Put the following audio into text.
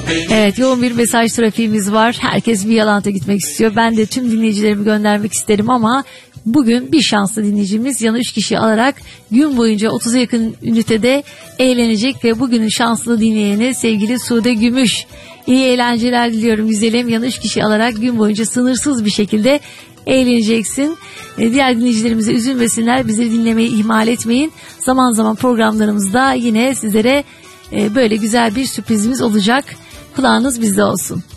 Evet, yoğun bir mesaj trafiğimiz var. Herkes bir Yalant'a gitmek istiyor. Ben de tüm dinleyicilerimi göndermek isterim ama bugün bir şanslı dinleyicimiz yanı 3 kişi alarak gün boyunca 30'a yakın ünitede eğlenecek ve bugünün şanslı dinleyeni sevgili Sude Gümüş. İyi eğlenceler diliyorum güzelim. Yanı 3 kişi alarak gün boyunca sınırsız bir şekilde eğleneceksin. Diğer dinleyicilerimize üzülmesinler. Bizleri dinlemeyi ihmal etmeyin. Zaman zaman programlarımızda yine sizlere böyle güzel bir sürprizimiz olacak. Kulağınız bizde olsun.